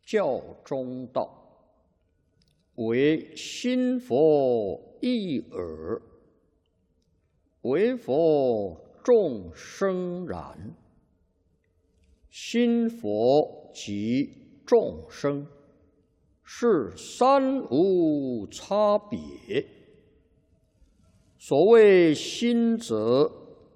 教中道，唯心佛一耳，唯佛众生然。心佛及众生，是三无差别。所谓心者，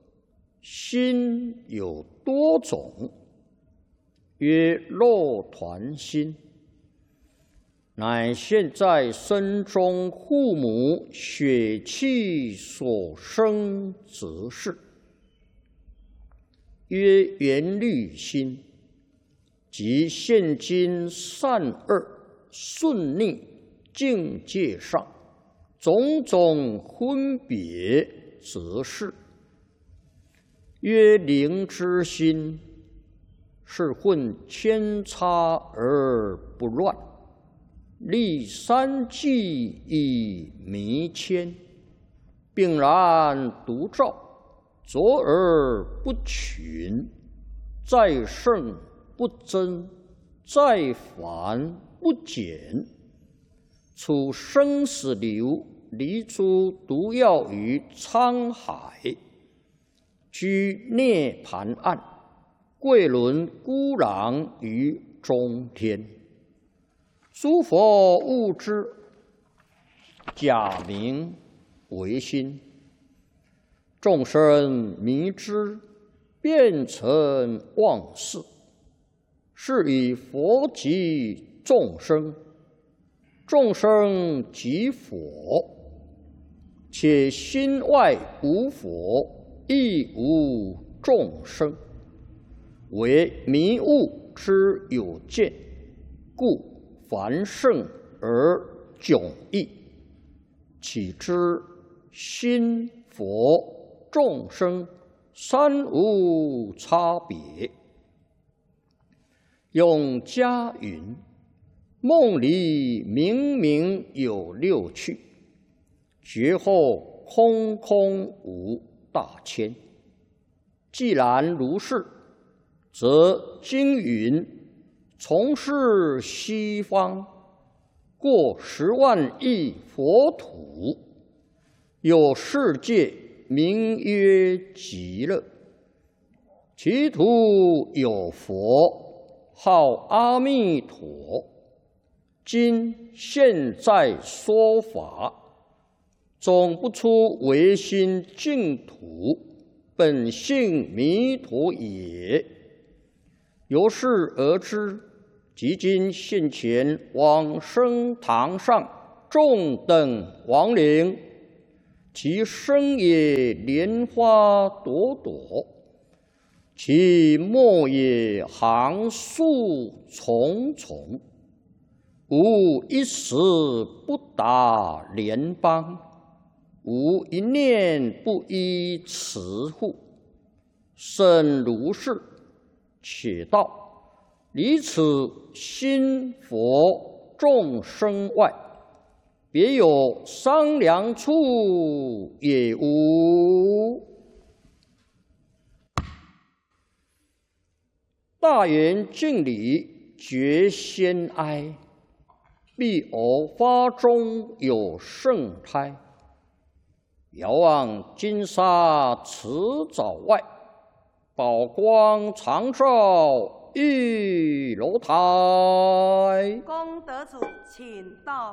心有多种，曰肉团心，乃现在身中父母血气所生之事。曰缘虑心，即现今善恶顺逆境界上种种分别之事。曰灵之心，是混千差而不乱，立三际以弥谦，并然独照，卓而不群，在圣不增，在繁不减。处生死流，离诸毒药于沧海，居涅盘岸，贵轮孤狼于中天。诸佛悟之，假名为心；众生迷之，变成妄事。是以佛即众生，众生即佛，且心外无佛，亦无众生，为迷悟之有见，故繁盛而迥异。岂知心佛众生三无差别。永嘉云：梦里明明有六趣，觉后空空无大千。既然如是，则经云：从是西方，过10万亿佛土，有世界名曰极乐，其土有佛，号阿弥陀。今现在说法，总不出唯心净土，本性弥陀也。由是而知，即今现前往生堂上众等亡灵，其身也莲花朵朵，其末也行树重重，无一时不达莲邦，无一念不依慈护。甚如是，且道离此心佛众生外，别有商量处也无。大圆净理觉先哀，必偶发中有圣胎。遥望金沙池沼外，宝光常照玉楼台。 功德主，请到。